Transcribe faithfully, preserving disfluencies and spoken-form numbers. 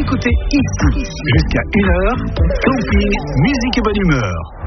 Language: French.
écoutez ici. Jusqu'à une heure, camping, musique et bonne humeur.